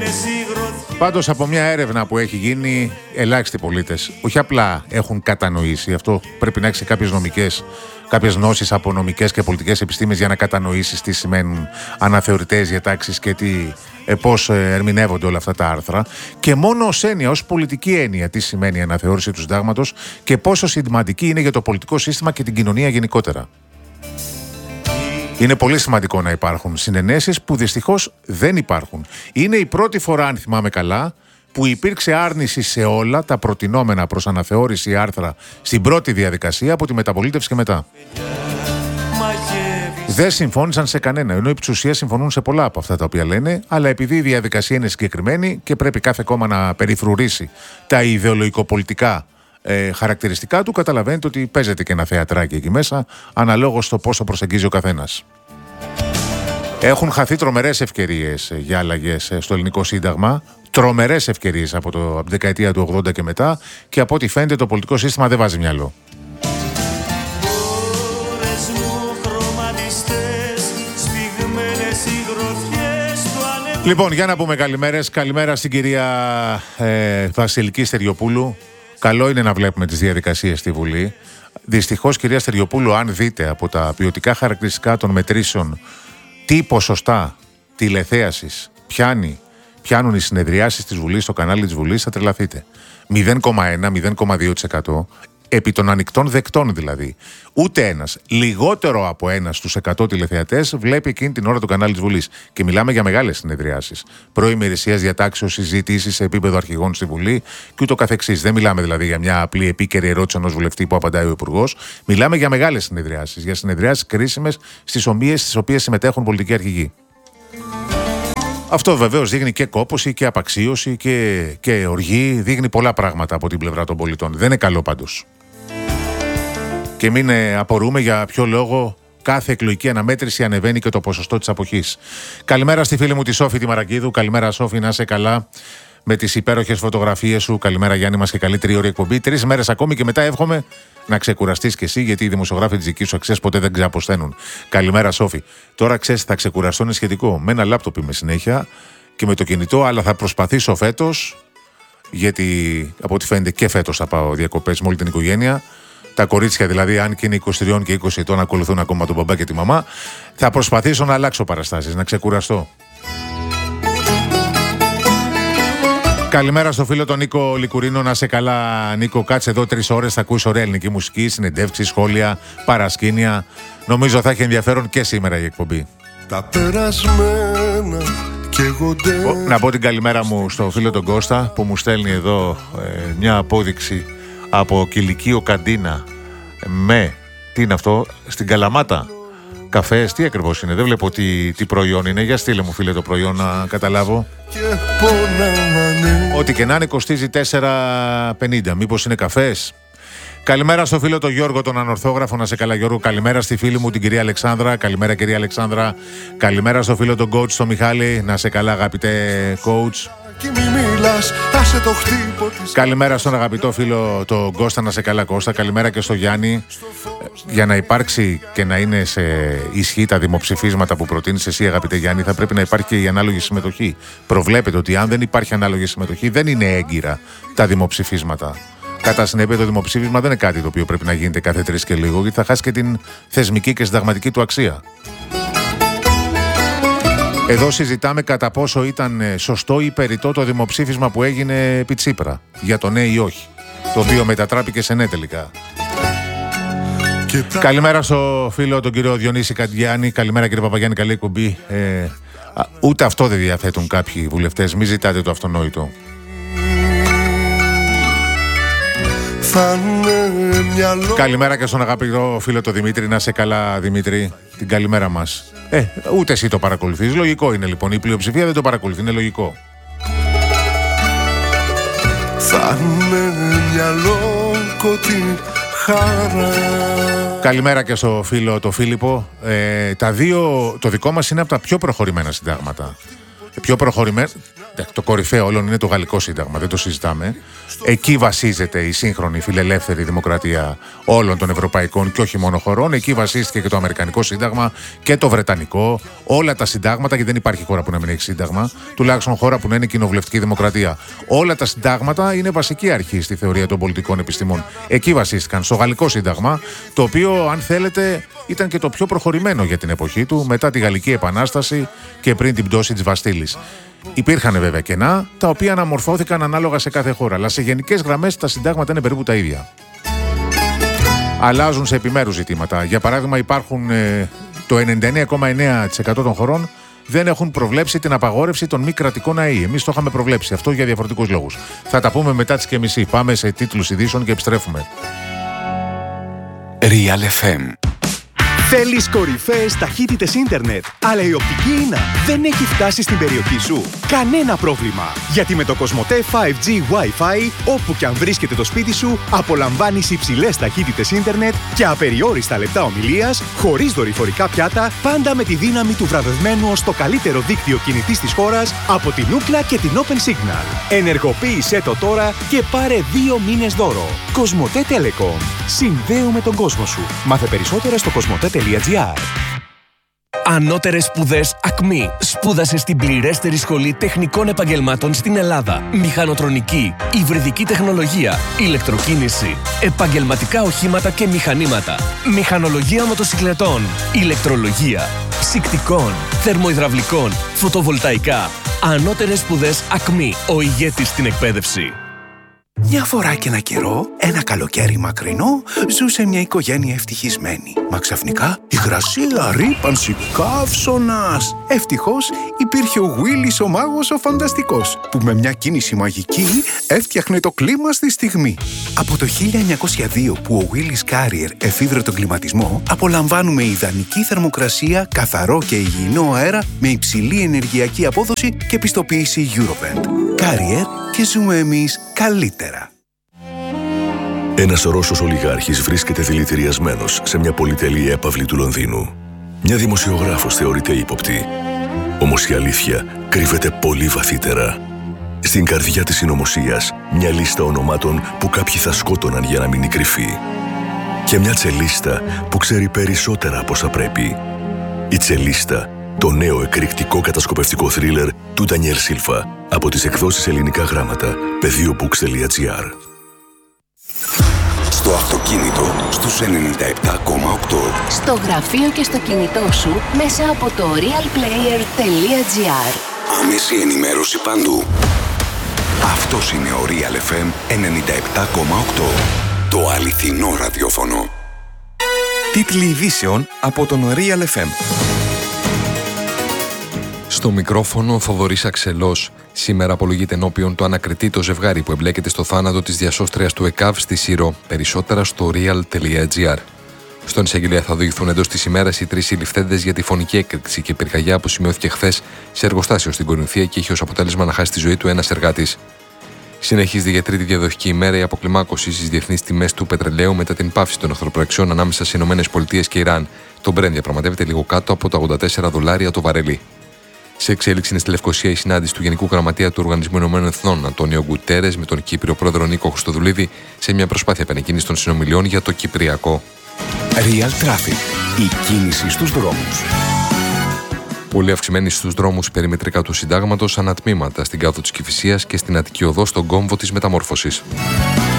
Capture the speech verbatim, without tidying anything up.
Πάντως από μια έρευνα που έχει γίνει, ελάχιστοι πολίτες όχι απλά έχουν κατανοήσει, αυτό πρέπει να έχεις κάποιες νομικές, κάποιες γνώσεις από νομικές και πολιτικές επιστήμες για να κατανοήσεις τι σημαίνουν αναθεωρητές διατάξεις και τι, ε, πώς ερμηνεύονται όλα αυτά τα άρθρα, και μόνο ως έννοια, ως πολιτική έννοια, τι σημαίνει η αναθεώρηση του συντάγματος και πόσο σημαντική είναι για το πολιτικό σύστημα και την κοινωνία γενικότερα. Είναι πολύ σημαντικό να υπάρχουν συνενέσεις που δυστυχώς δεν υπάρχουν. Είναι η πρώτη φορά, αν θυμάμαι καλά, που υπήρξε άρνηση σε όλα τα προτινόμενα προς αναθεώρηση άρθρα στην πρώτη διαδικασία από τη μεταπολίτευση και μετά. Δεν συμφώνησαν σε κανένα, ενώ οι ψουσίες συμφωνούν σε πολλά από αυτά τα οποία λένε, αλλά επειδή η διαδικασία είναι συγκεκριμένη και πρέπει κάθε κόμμα να περιφρουρήσει τα ιδεολογικοπολιτικά ε, χαρακτηριστικά του, καταλαβαίνετε ότι παίζεται και ένα θεατράκι εκεί μέσα, αναλόγως στο πόσο προσεγγίζει ο καθένας. Έχουν χαθεί τρομερές ευκαιρίες για αλλαγές στο ελληνικό σύνταγμα, τρομερές ευκαιρίες από, το, από τη δεκαετία του ογδόντα και μετά, και από ό,τι φαίνεται το πολιτικό σύστημα δεν βάζει μυαλό. Λοιπόν, για να πούμε καλημέρες. Καλημέρα στην κυρία ε, Βασιλική Στεριοπούλου. Καλό είναι να βλέπουμε τις διαδικασίες στη Βουλή. Δυστυχώς, κυρία Στεριοπούλου, αν δείτε από τα ποιοτικά χαρακτηριστικά των μετρήσεων τι ποσοστά τηλεθέασης πιάνει, πιάνουν οι συνεδριάσεις της Βουλής στο κανάλι της Βουλής, θα τρελαθείτε. μηδέν κόμμα ένα με μηδέν κόμμα δύο τοις εκατό επί των ανοιχτών δεκτών δηλαδή. Ούτε ένας, λιγότερο από ένας στους εκατό τηλεθεατές βλέπει εκείνη την ώρα το κανάλι της Βουλής. Και μιλάμε για μεγάλες συνεδριάσεις. Προημερησίας διατάξεως, συζητήσεις σε επίπεδο αρχηγών στη Βουλή και ούτω καθεξής. Δεν μιλάμε δηλαδή για μια απλή επίκαιρη ερώτηση ενός βουλευτή που απαντάει ο Υπουργός. Μιλάμε για μεγάλες συνεδριάσεις. Για συνεδριάσεις κρίσιμες στις οποίες συμμετέχουν πολιτικοί αρχηγοί. Αυτό βεβαίως δείχνει και κόπωση και απαξίωση και, και οργή. Δείχνει πολλά πράγματα από την πλευρά των πολιτών. Δεν είναι καλό πάντως. Και μην ε, απορούμε για ποιο λόγο κάθε εκλογική αναμέτρηση ανεβαίνει και το ποσοστό της αποχής. Καλημέρα στη φίλη μου τη Σόφη τη Μαρακίδου. Καλημέρα Σόφη, να είσαι καλά με τις υπέροχες φωτογραφίες σου. Καλημέρα Γιάννη μας και καλή τριώρη εκπομπή. Τρεις μέρες ακόμη και μετά εύχομαι να ξεκουραστείς κι εσύ, γιατί οι δημοσιογράφοι της δικής σου αξίας ποτέ δεν ξαποσταίνουν. Καλημέρα Σόφη. Τώρα ξέρεις, θα ξεκουραστώ, είναι σχετικό. Με ένα λάπτοπ είμαι συνέχεια και με το κινητό, αλλά θα προσπαθήσω φέτος, γιατί από ό,τι φαίνεται και φέτος θα πάω διακοπές με όλη την οικογένεια. Τα κορίτσια δηλαδή, αν και είναι είκοσι τρία και είκοσι ετών, ακολουθούν ακόμα τον μπαμπά και τη μαμά. Θα προσπαθήσω να αλλάξω παραστάσεις, να ξεκουραστώ. Καλημέρα στο φίλο τον Νίκο Λικουρίνο, να σε καλά Νίκο. Κάτσε εδώ τρεις ώρες, θα ακούεις ωραία ελληνική μουσική, συνεντεύξεις, σχόλια, παρασκήνια. Νομίζω θα έχει ενδιαφέρον και σήμερα η εκπομπή. Τα περασμένα και εγώ δεν... Να πω την καλημέρα μου στο φίλο τον Κώστα που μου στέλνει εδώ ε, μια απόδειξη από Κηλικείο Καντίνα με, τι είναι αυτό, στην Καλαμάτα. Καφές, τι ακριβώς είναι, δεν βλέπω τι, τι προϊόν είναι. Για στείλε μου φίλε το προϊόν να καταλάβω. Ό,τι και να είναι κοστίζει τέσσερα πενήντα. Μήπως είναι καφές? Καλημέρα στο φίλο τον Γιώργο τον Ανορθόγραφο, να σε καλά Γιώργο. Καλημέρα στη φίλη μου την κυρία Αλεξάνδρα. Καλημέρα κυρία Αλεξάνδρα. Καλημέρα στο φίλο τον coach τον Μιχάλη, να σε καλά αγαπητέ coach. Καλημέρα στον αγαπητό φίλο τον Κώστα, να σε καλά Κώστα. Καλημέρα και στο Γιάννη. Για να υπάρξει και να είναι σε ισχύ τα δημοψηφίσματα που προτείνεις εσύ αγαπητέ Γιάννη, θα πρέπει να υπάρχει και η ανάλογη συμμετοχή. Προβλέπετε ότι αν δεν υπάρχει ανάλογη συμμετοχή δεν είναι έγκυρα τα δημοψηφίσματα. Κατά συνέπεια το δημοψήφισμα δεν είναι κάτι το οποίο πρέπει να γίνεται κάθε τρεις και λίγο, γιατί θα χάσει και την θεσμική και συνταγματική του αξία. Εδώ συζητάμε κατά πόσο ήταν σωστό ή περιττό το δημοψήφισμα που έγινε επί Τσίπρα για το ναι ή όχι, το οποίο μετατράπηκε σε ναι τελικά. Τα... Καλημέρα στο φίλο τον κύριο Διονύση Καντιάνη. Καλημέρα κύριε Παπαγιάννη, καλή εκπομπή. ε, α, Ούτε αυτό δεν διαθέτουν κάποιοι βουλευτές, μην ζητάτε το αυτονόητο. Μυαλό... Καλημέρα και στον αγαπητό φίλο τον Δημήτρη, να σε καλά Δημήτρη, την καλημέρα μας. Ε, ούτε εσύ το παρακολουθείς, λογικό είναι λοιπόν, η πλειοψηφία δεν το παρακολουθεί, είναι λογικό. Θα είναι μυαλό κωτή χαρά. Καλημέρα και στο φίλο το Φίλιππο. ε, Τα δύο, το δικό μας είναι από τα πιο προχωρημένα συντάγματα. Πιο προχωρημένα, Το κορυφαίο όλων είναι το Γαλλικό Σύνταγμα, δεν το συζητάμε. Εκεί βασίζεται η σύγχρονη φιλελεύθερη δημοκρατία όλων των ευρωπαϊκών και όχι μόνο χωρών. Εκεί βασίστηκε και το Αμερικανικό Σύνταγμα και το Βρετανικό. Όλα τα συντάγματα, γιατί δεν υπάρχει χώρα που να μην έχει σύνταγμα, τουλάχιστον χώρα που να είναι κοινοβουλευτική δημοκρατία. Όλα τα συντάγματα είναι βασική αρχή στη θεωρία των πολιτικών επιστημών. Εκεί βασίστηκαν, στο Γαλλικό Σύνταγμα, το οποίο, αν θέλετε, ήταν και το πιο προχωρημένο για την εποχή του, μετά τη Γαλλική Επανάσταση και πριν την πτώση της Βαστίλης. Υπήρχαν βέβαια κενά, τα οποία αναμορφώθηκαν ανάλογα σε κάθε χώρα, αλλά σε γενικές γραμμές τα συντάγματα είναι περίπου τα ίδια. Αλλάζουν σε επιμέρους ζητήματα. Για παράδειγμα, υπάρχουν ε, το ενενήντα εννέα κόμμα εννέα τοις εκατό των χωρών δεν έχουν προβλέψει την απαγόρευση των μη κρατικών ΑΕΗ. Εμείς το είχαμε προβλέψει αυτό για διαφορετικούς λόγους. Θα τα πούμε μετά τις και μισή. Πάμε σε τίτλους ειδήσεων και επιστρέφουμε. Real εφ εμ. Θέλεις κορυφαίες ταχύτητες ίντερνετ, αλλά η οπτική ίνα δεν έχει φτάσει στην περιοχή σου? Κανένα πρόβλημα, γιατί με το Κοσμοτέ φάιβ τζι Wi-Fi, όπου και αν βρίσκεται το σπίτι σου, απολαμβάνεις υψηλές ταχύτητες ίντερνετ και απεριόριστα λεπτά ομιλίας, χωρίς δορυφορικά πιάτα, πάντα με τη δύναμη του βραβευμένου ως το καλύτερο δίκτυο κινητής της χώρας από την Ookla και την Open Signal. Ενεργοποίησέ το τώρα και πάρε δύο μήνες δώρο. Κοσμοτέ Telecom. Συνδέουμε τον κόσμο σου. Μάθε περισσότερα στο κοσμοτέ τελεία τζι άρ. Ανώτερες σπουδές ΑΚΜΗ. Σπούδασε στην πληρέστερη σχολή τεχνικών επαγγελμάτων στην Ελλάδα. Μηχανοτρονική, υβριδική τεχνολογία, ηλεκτροκίνηση, επαγγελματικά οχήματα και μηχανήματα, μηχανολογία μοτοσυκλετών, ηλεκτρολογία, ψυκτικών, θερμοϊδραυλικών, φωτοβολταϊκά. Ανώτερες σπουδές ΑΚΜΗ. Ο ηγέτης στην εκπαίδευση. Μια φορά και ένα καιρό, ένα καλοκαίρι μακρινό, ζούσε μια οικογένεια ευτυχισμένη. Μα ξαφνικά, υγρασία, ρύπανση, καύσωνας. Ευτυχώς υπήρχε ο Γουίλις ο μάγος ο φανταστικός, που με μια κίνηση μαγική έφτιαχνε το κλίμα στη στιγμή. Από το χίλια εννιακόσια δύο που ο Γουίλις Carrier εφήβρε τον κλιματισμό, απολαμβάνουμε ιδανική θερμοκρασία, καθαρό και υγιεινό αέρα με υψηλή ενεργειακή απόδοση και πιστοποίηση Eurovent. Carrier, και ζούμε εμείς καλύτερα. Ένας Ρώσος ολιγάρχης βρίσκεται δηλητηριασμένος σε μια πολυτελή έπαυλη του Λονδίνου. Μια δημοσιογράφος θεωρείται ύποπτη. Όμως η αλήθεια κρύβεται πολύ βαθύτερα. Στην καρδιά της συνωμοσίας, μια λίστα ονομάτων που κάποιοι θα σκότωναν για να μείνει κρυφή. Και μια τσελίστα που ξέρει περισσότερα από όσα πρέπει. Η τσελίστα, το νέο εκρηκτικό κατασκοπευτικό θρίλερ του Ντανιέλ Σίλβα από τις εκδόσεις Ελληνικά Γράμματα, πεδίο μπουκς τελεία τζι άρ. Στο αυτοκίνητο, στους ενενήντα επτά κόμμα οκτώ. Στο γραφείο και στο κινητό σου, μέσα από το real player τελεία τζι άρ. Άμεση ενημέρωση παντού. Αυτός είναι ο Real εφ εμ ενενήντα επτά κόμμα οκτώ. Το αληθινό ραδιόφωνο. Τίτλοι ειδήσεων από τον Real εφ εμ. Στο μικρόφωνο ο Θοδωρής Αξελός. Σήμερα απολογείται ενώπιον το ανακριτή το ζευγάρι που εμπλέκεται στο θάνατο της διασώστριας του ΕΚΑΒ στη Σύρο. Περισσότερα στο real τελεία τζι άρ. Στον εισαγγελέα θα οδηγηθούν εντός της ημέρας οι τρεις συλληφθέντες για τη φωνική έκρηξη και πυρκαγιά που σημειώθηκε χθες σε εργοστάσιο στην Κορινθία και είχε ως αποτέλεσμα να χάσει τη ζωή του ένας εργάτης. Συνεχίζεται για τρίτη διαδοχική ημέρα η αποκλιμάκωση στις διεθνείς τιμές του πετρελαίου μετά την πάυση των εχθροπραξιών ανάμεσα στις ΗΠΑ και Ιράν. Το Brent διαπραγματεύεται λίγο κάτω από τα ογδόντα τέσσερα δολάρια το βαρέλι. Σε εξέλιξη είναι στη Λευκοσία η συνάντηση του Γενικού Γραμματέα του Οργανισμού Ηνωμένων Εθνών, Αντώνιο Γκουτέρες, με τον Κύπριο πρόεδρο Νίκο Χριστοδουλίδη σε μια προσπάθεια επανεκκίνησης των συνομιλιών για το Κυπριακό. Real Traffic. Η κίνηση στους δρόμους. Πολύ αυξημένη στους δρόμους περιμετρικά του Συντάγματος, ανατμήματα στην κάδο της Κηφισίας και στην Αττική Οδό στον κόμβο της Μεταμόρφωσης.